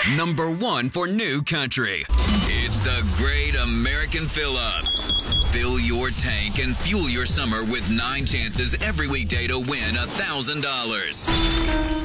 Number 1 for New Country. It's the Great American Fill-Up. Fill your tank and fuel your summer with 9 chances every weekday to win $1,000.